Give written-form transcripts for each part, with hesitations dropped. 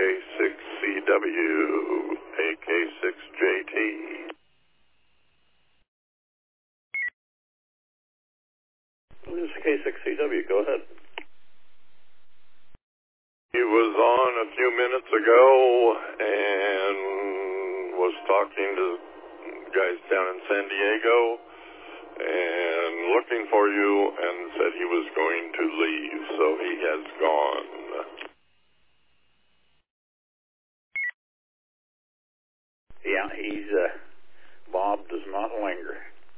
AK6CW, AK6JT. This is K6CW. Go ahead. He was on a few minutes ago and was talking to guys down in San Diego and looking for you and said he was going to leave, so he has gone. Yeah, Bob does not linger.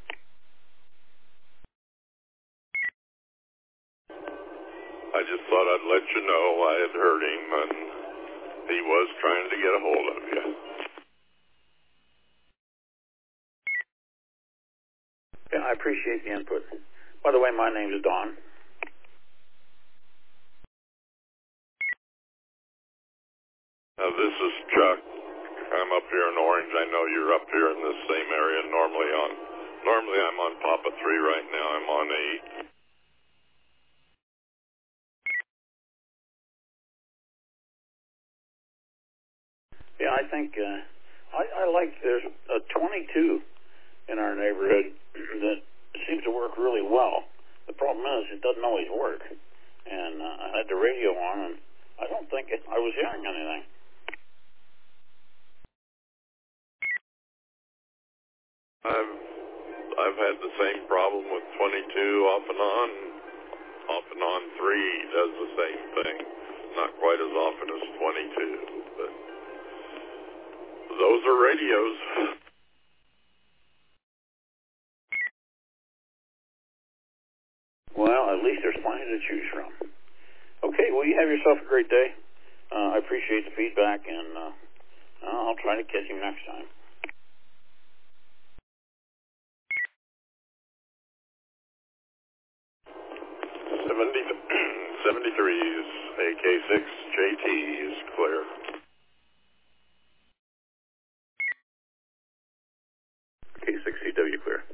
I just thought I'd let you know I had heard him, and he was trying to get a hold of you. Yeah, I appreciate the input. By the way, my name's Don. This is Chuck. I'm up here in Orange. I know you're up here in this same area. Normally I'm on Papa 3 right now. I'm on 8. Yeah, I think I like there's a 22 in our neighborhood that seems to work really well. The problem is it doesn't always work. And I had the radio on, and I don't think I was hearing anything. I've had the same problem with 22 off and on. Off and on 3 does the same thing. Not quite as often as 22, but those are radios. Well, at least there's plenty to choose from. Okay, well, you have yourself a great day. I appreciate the feedback, and I'll try to catch him next time. 73's AK6JT is clear. K6CW clear.